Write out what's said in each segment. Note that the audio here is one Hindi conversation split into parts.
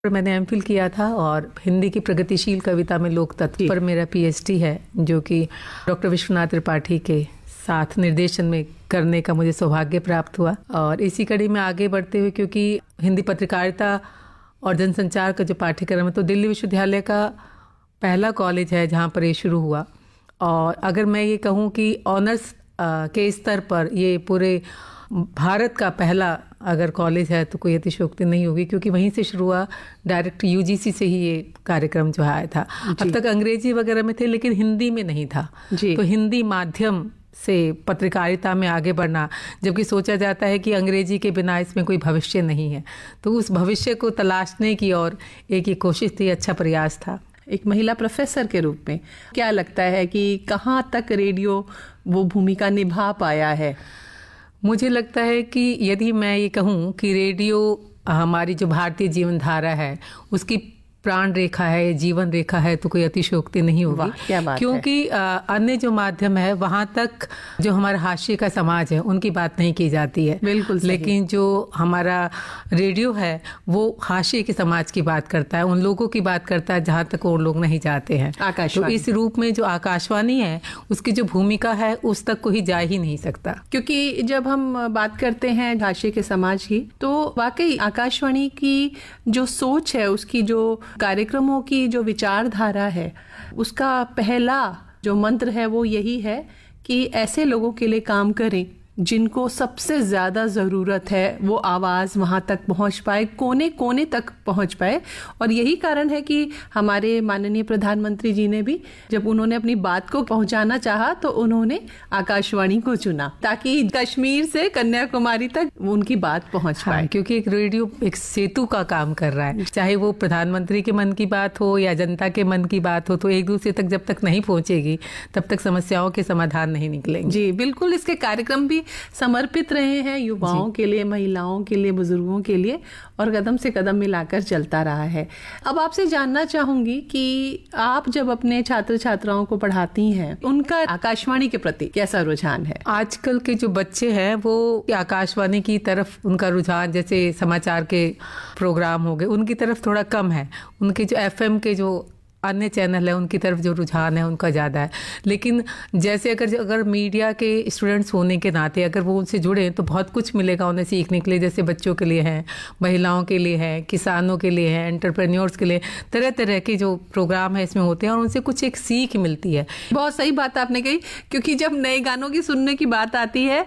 मैंने एमफिल किया था और हिंदी की प्रगतिशील कविता में लोक तत्व पर मेरा पीएचडी है, जो कि डॉक्टर विश्वनाथ त्रिपाठी के साथ निर्देशन में करने का मुझे सौभाग्य प्राप्त हुआ। और इसी कड़ी में आगे बढ़ते हुए, क्योंकि हिंदी पत्रकारिता और जनसंचार का जो पाठ्यक्रम है तो दिल्ली विश्वविद्यालय का पहला कॉलेज है जहाँ पर ये शुरू हुआ। और अगर मैं ये कहूँ कि ऑनर्स के स्तर पर ये पूरे भारत का पहला अगर कॉलेज है तो कोई अतिशयोक्ति नहीं होगी, क्योंकि वहीं से शुरू हुआ। डायरेक्ट यूजीसी से ही ये कार्यक्रम जो आया था। अब तक अंग्रेजी वगैरह में थे लेकिन हिंदी में नहीं था। तो हिंदी माध्यम से पत्रकारिता में आगे बढ़ना, जबकि सोचा जाता है कि अंग्रेजी के बिना इसमें कोई भविष्य नहीं है, तो उस भविष्य को तलाशने की और एक ये कोशिश थी, अच्छा प्रयास था। एक महिला प्रोफेसर के रूप में क्या लगता है कि कहाँ तक रेडियो वो भूमिका निभा पाया है? मुझे लगता है कि यदि मैं ये कहूँ कि रेडियो हमारी जो भारतीय जीवन धारा है उसकी प्राण रेखा है, जीवन रेखा है, तो कोई अतिशयोक्ति नहीं होगी। क्या बात क्योंकि अन्य जो माध्यम है वहाँ तक जो हमारा हाशिए का समाज है उनकी बात नहीं की जाती है। बिल्कुल सही। लेकिन जो हमारा रेडियो है वो हाशिए के समाज की बात करता है, उन लोगों की बात करता है जहाँ तक और लोग नहीं जाते हैं। तो इस रूप में जो आकाशवाणी है उसकी जो भूमिका है उस तक कोई जा ही नहीं सकता। क्योंकि जब हम बात करते हैं हाशिए के समाज की, तो वाकई आकाशवाणी की जो सोच है, उसकी जो कार्यक्रमों की जो विचारधारा है, उसका पहला जो मंत्र है वो यही है कि ऐसे लोगों के लिए काम करें जिनको सबसे ज्यादा जरूरत है, वो आवाज वहां तक पहुंच पाए, कोने कोने तक पहुंच पाए। और यही कारण है कि हमारे माननीय प्रधानमंत्री जी ने भी जब उन्होंने अपनी बात को पहुंचाना चाहा तो उन्होंने आकाशवाणी को चुना, ताकि कश्मीर से कन्याकुमारी तक उनकी बात पहुंच पाए। क्योंकि एक रेडियो एक सेतु का काम कर रहा है, चाहे वो प्रधानमंत्री के मन की बात हो या जनता के मन की बात हो, तो एक दूसरे तक जब तक नहीं पहुंचेगी तब तक समस्याओं के समाधान नहीं निकलेंगे। जी बिल्कुल। इसके कार्यक्रम भी समर्पित रहे हैं युवाओं के लिए, महिलाओं के लिए, बुजुर्गों के लिए, और कदम से कदम मिलाकर चलता रहा है। अब आपसे जानना चाहूंगी कि आप जब अपने छात्र छात्राओं को पढ़ाती हैं, उनका आकाशवाणी के प्रति कैसा रुझान है? आजकल के जो बच्चे हैं वो आकाशवाणी की तरफ उनका रुझान, जैसे समाचार के प्रोग्राम हो गए, उनकी तरफ थोड़ा कम है। उनके जो एफएम के जो अन्य चैनल है उनकी तरफ जो रुझान है उनका ज़्यादा है। लेकिन जैसे अगर मीडिया के स्टूडेंट्स होने के नाते अगर वो उनसे जुड़े तो बहुत कुछ मिलेगा उन्हें सीखने के लिए। जैसे बच्चों के लिए हैं, महिलाओं के लिए हैं, किसानों के लिए हैं, एंटरप्रेन्योर्स के लिए, तरह तरह के जो प्रोग्राम है इसमें होते हैं और उनसे कुछ एक सीख मिलती है। बहुत सही बात आपने कही, क्योंकि जब नए गानों की सुनने की बात आती है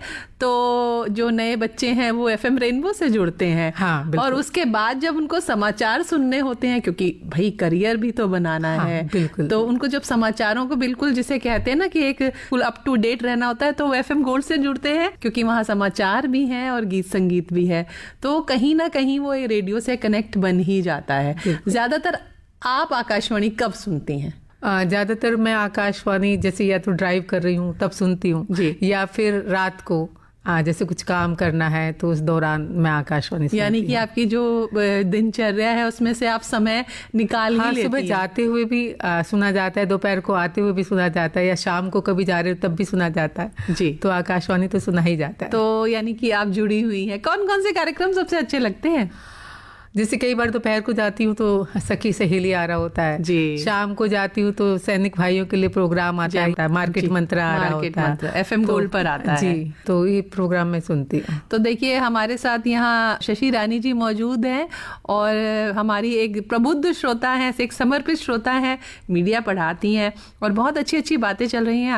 तो जो नए बच्चे हैं वो एफएम रेनबो से जुड़ते हैं। हाँ, और उसके बाद जब उनको समाचार सुनने होते हैं, क्योंकि भाई करियर भी तो बनाना है, बिल्कुल। तो उनको जब समाचारों को बिल्कुल जिसे कहते हैं ना कि एक फुल अप टू डेट रहना होता है, तो वो एफएम गोल्ड से जुड़ते हैं, क्योंकि वहां समाचार भी हैं और गीत संगीत भी है। तो कहीं ना कहीं वो रेडियो से कनेक्ट बन ही जाता है। ज्यादातर आप आकाशवाणी कब सुनती हैं? ज्यादातर मैं आकाशवाणी जैसे या तो ड्राइव कर रही हूँ तब सुनती हूँ, या फिर रात को जैसे कुछ काम करना है तो उस दौरान मैं आकाशवाणी सुनती हूँ। यानी कि आपकी जो दिनचर्या है उसमें से आप समय निकाल ही लेती हैं। सुबह जाते हुए भी सुना जाता है, दोपहर को आते हुए भी सुना जाता है, या शाम को कभी जा रहे हो तब भी सुना जाता है। जी, तो आकाशवाणी तो सुना ही जाता है। तो यानी कि आप जुड़ी हुई हैं। कौन कौन से कार्यक्रम सबसे अच्छे लगते हैं? जैसे कई बार दोपहर को जाती हूँ तो सखी सहेली आ रहा होता है जी। शाम को जाती हूँ तो सैनिक भाइयों के लिए प्रोग्राम आता है, मार्केट मंत्रा आ रहा होता है, एफएम गोल्ड पर आता है। जी, तो ये प्रोग्राम मैं सुनती हूँ। तो देखिए हमारे साथ यहाँ शशि रानी जी मौजूद हैं और हमारी एक प्रबुद्ध श्रोता है, एक समर्पित श्रोता है, मीडिया पढ़ाती हैं और बहुत अच्छी अच्छी बातें चल रही हैं।